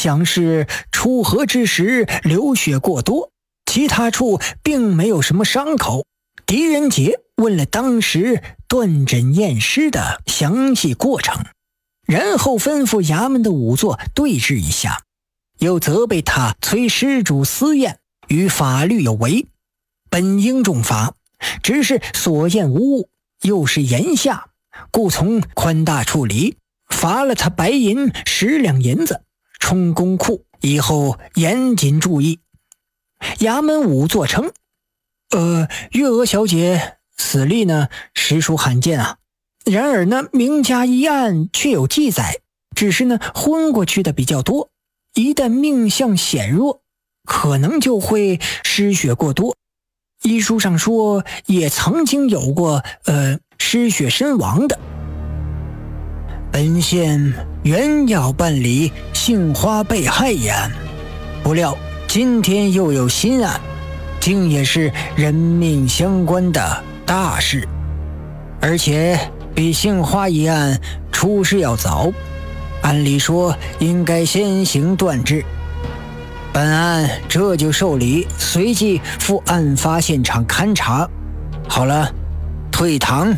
想是出河之时流血过多，其他处并没有什么伤口。狄仁杰问了当时断诊验尸的详细过程，然后吩咐衙门的仵作对峙一下，又责备他催施主私验，与法律有违，本应重罚，只是所验无误，又是炎夏，故从宽大处理，罚了他白银10两银子，充公库，以后严谨注意。衙门仵作称，月娥小姐死例呢，实属罕见啊。然而呢，名家一案却有记载，只是呢，昏过去的比较多，一旦命相显弱，可能就会失血过多。医书上说，也曾经有过失血身亡的。本县原要办理杏花被害一案，不料今天又有新案，竟也是人命相关的大事，而且比杏花一案出事要早，按理说应该先行断治。本案这就受理，随即赴案发现场勘查。好了，退堂。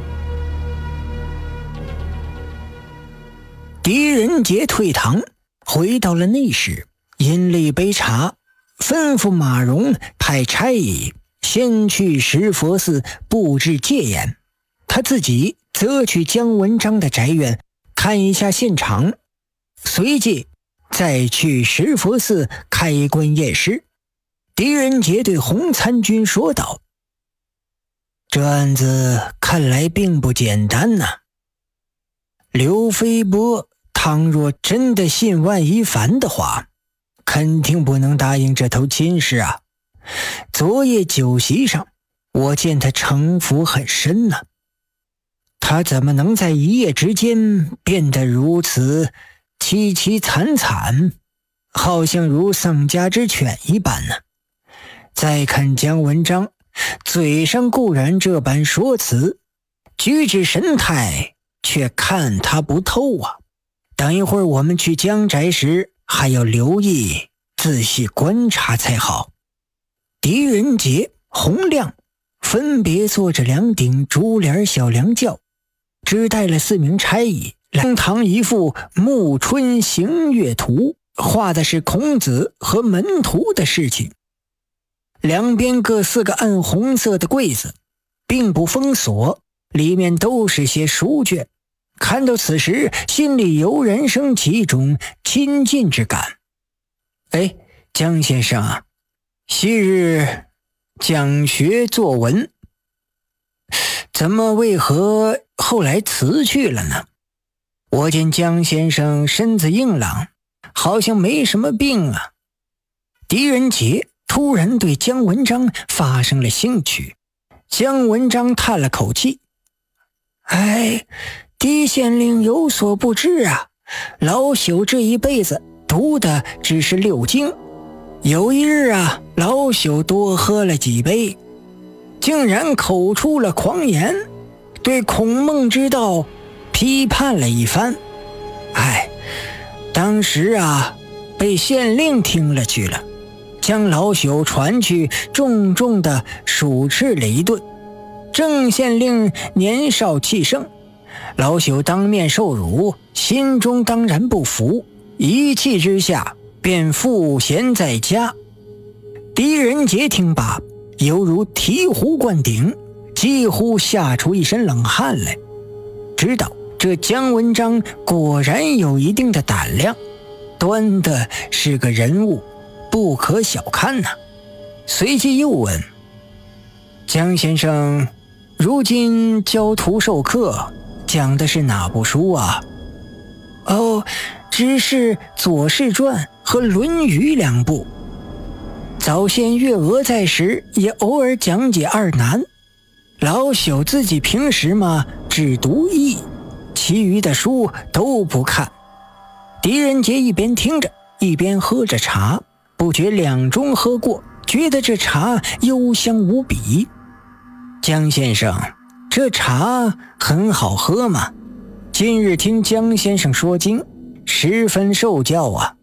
狄仁杰退堂，回到了内室，饮了一杯茶，吩咐马荣派差役先去石佛寺布置戒严，他自己则去姜文章的宅院看一下现场，随即再去石佛寺开棺验尸。狄仁杰对洪参军说道：“这案子看来并不简单呐。刘飞波倘若真的信万一凡的话，肯定不能答应这头亲事啊。昨夜酒席上，我见他城府很深呐。他怎么能在一夜之间变得如此凄凄惨惨，好像如丧家之犬一般呢？再看姜文章，嘴上固然这般说辞，举止神态却看他不透啊。等一会儿我们去姜宅时，还要留意仔细观察才好。”狄仁杰、洪亮分别坐着2顶竹帘小凉轿，只带了4名差役，堂堂一副暮春行月图，画的是孔子和门徒的事情。两边各4个暗红色的柜子，并不封锁，里面都是些书卷。看到此时，心里油然升起一种亲近之感。哎，姜先生啊，昔日讲学作文，怎么为何后来辞去了呢？我见姜先生身子硬朗，好像没什么病啊。狄仁杰突然对姜文章发生了兴趣。姜文章叹了口气：“哎，狄县令有所不知啊，老朽这一辈子读的只是6经。有一日啊，老朽多喝了几杯，竟然口出了狂言，对孔孟之道批判了一番。哎，当时啊，被县令听了去了，将老朽传去，重重的数斥了一顿。郑县令年少气盛，老朽当面受辱，心中当然不服，一气之下便赋闲在家。”狄仁杰听罢，犹如醍醐灌顶，几乎吓出一身冷汗来，知道这姜文章果然有一定的胆量，端的是个人物，不可小看呐。随即又问：“姜先生如今教徒授课，讲的是哪部书啊？”“哦，只是《左氏传》和《论语》2部。早先月娥在时，也偶尔讲解二难。老朽自己平时嘛，只读易，其余的书都不看。”狄仁杰一边听着，一边喝着茶，不觉2盅喝过，觉得这茶幽香无比。“姜先生，这茶很好喝嘛。今日听姜先生说经，十分受教啊。”